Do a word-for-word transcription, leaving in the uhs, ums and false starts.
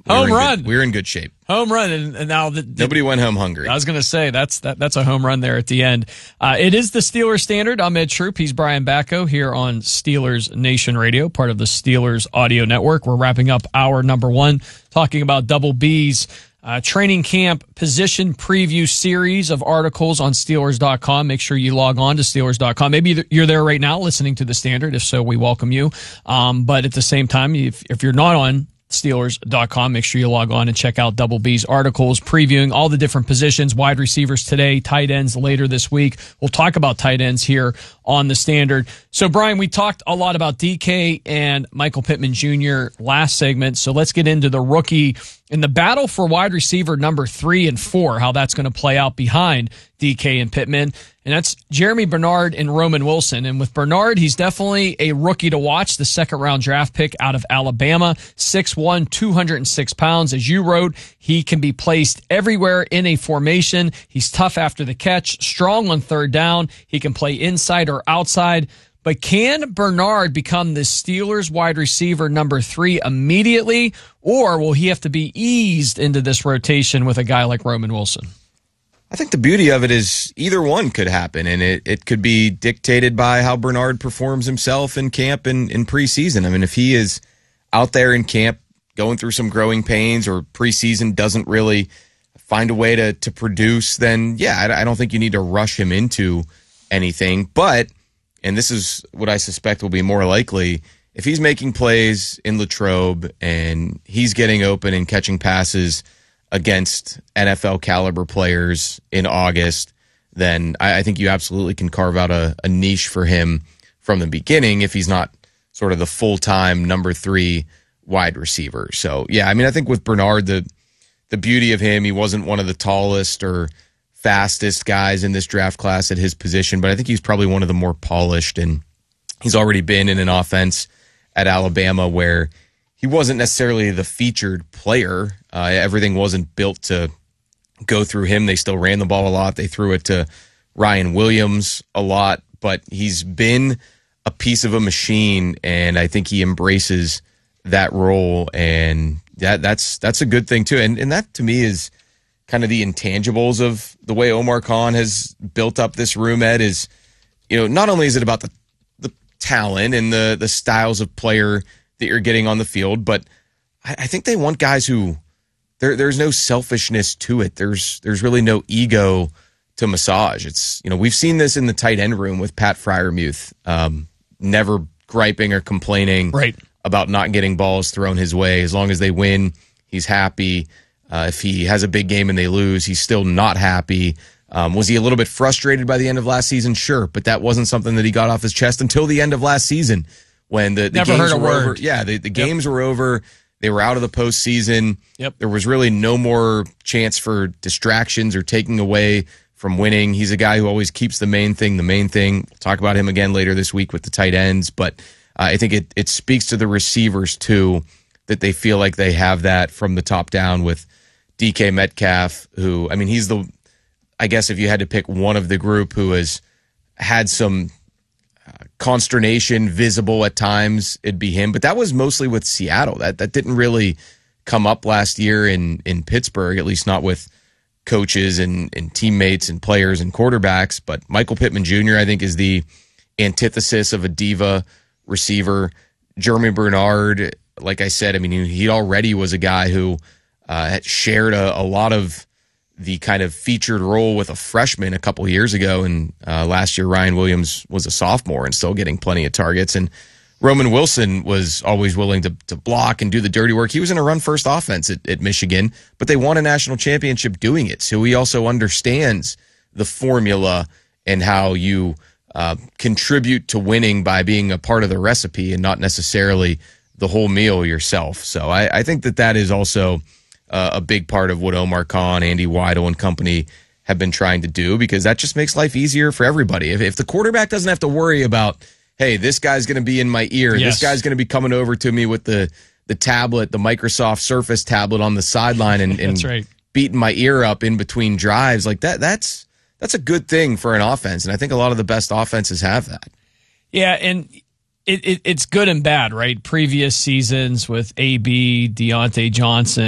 We home run. Good, we were in good shape. Home run, and, and now the, the, nobody went home hungry. I was going to say that's that, that's a home run there at the end. Uh, it is the Steelers Standard. I'm Ed Troop. He's Brian Bacco here on Steelers Nation Radio, part of the Steelers Audio Network. We're wrapping up hour number one, talking about Double B's uh, training camp position preview series of articles on Steelers dot com. Make sure you log on to Steelers dot com. Maybe you're there right now listening to the Standard. If so, we welcome you. Um, but at the same time, if, if you're not on Steelers dot com. Make sure you log on and check out Double B's articles previewing all the different positions, wide receivers today, tight ends later this week. We'll talk about tight ends here on the Standard. So, Brian, we talked a lot about D K and Michael Pittman Junior last segment, so let's get into the rookie in the battle for wide receiver number three and four, how that's going to play out behind D K and Pittman. And that's Jeremy Bernard and Roman Wilson. And with Bernard, he's definitely a rookie to watch, the second round draft pick out of Alabama, six one, two hundred six pounds. As you wrote, he can be placed everywhere in a formation. He's tough after the catch, strong on third down. He can play inside or outside. But can Bernard become the Steelers wide receiver number three immediately, or will he have to be eased into this rotation with a guy like Roman Wilson? I think the beauty of it is either one could happen, and it, it could be dictated by how Bernard performs himself in camp and in preseason. I mean, if he is out there in camp going through some growing pains or preseason doesn't really find a way to, to produce, then, yeah, I, I don't think you need to rush him into anything. But, and this is what I suspect will be more likely, if he's making plays in Latrobe and he's getting open and catching passes against N F L caliber players in August, then I, I think you absolutely can carve out a, a niche for him from the beginning if he's not sort of the full-time number three wide receiver. So, yeah, I mean, I think with Bernard, the the beauty of him, he wasn't one of the tallest or fastest guys in this draft class at his position, but I think he's probably one of the more polished, and he's already been in an offense at Alabama where he wasn't necessarily the featured player. Uh, everything wasn't built to go through him. They still ran the ball a lot. They threw it to Ryan Williams a lot, but he's been a piece of a machine, and I think he embraces that role, and that that's that's a good thing too. And and that to me is kind of the intangibles of the way Omar Khan has built up this room, Ed, is, you know, not only is it about the the talent and the the styles of player that you're getting on the field, but I, I think they want guys who there there's no selfishness to it. There's there's really no ego to massage. It's, you know, we've seen this in the tight end room with Pat Freiermuth, um, never griping or complaining right. about not getting balls thrown his way. As long as they win, he's happy. Uh, if he has a big game and they lose, he's still not happy. Um, was he a little bit frustrated by the end of last season? Sure, but that wasn't something that he got off his chest until the end of last season when the, the Never games heard a were word. over. Yeah, the, the Yep. games were over. They were out of the postseason. Yep. There was really no more chance for distractions or taking away from winning. He's a guy who always keeps the main thing the main thing. We'll talk about him again later this week with the tight ends, but uh, I think it, it speaks to the receivers, too, that they feel like they have that from the top down with D K Metcalf, who, I mean, he's the, I guess if you had to pick one of the group who has had some uh, consternation visible at times, it'd be him. But that was mostly with Seattle. That that didn't really come up last year in, in Pittsburgh, at least not with coaches and, and teammates and players and quarterbacks. But Michael Pittman Junior, I think, is the antithesis of a diva receiver. Jeremy Bernard, like I said, I mean, he, he already was a guy who uh, had shared a, a lot of the kind of featured role with a freshman a couple years ago. And uh, last year, Ryan Williams was a sophomore and still getting plenty of targets. And Roman Wilson was always willing to, to block and do the dirty work. He was in a run-first offense at, at Michigan, but they won a national championship doing it. So he also understands the formula and how you uh, contribute to winning by being a part of the recipe and not necessarily the whole meal yourself. So I, I think that that is also uh, a big part of what Omar Khan, Andy Weidel, and company have been trying to do, because that just makes life easier for everybody. If, if the quarterback doesn't have to worry about, hey, this guy's going to be in my ear, yes. this guy's going to be coming over to me with the the tablet, the Microsoft Surface tablet on the sideline and, and that's right. beating my ear up in between drives, like that, that's that's a good thing for an offense. And I think a lot of the best offenses have that. Yeah, and it, it it's good and bad, right? Previous seasons with A B, Deontay Johnson,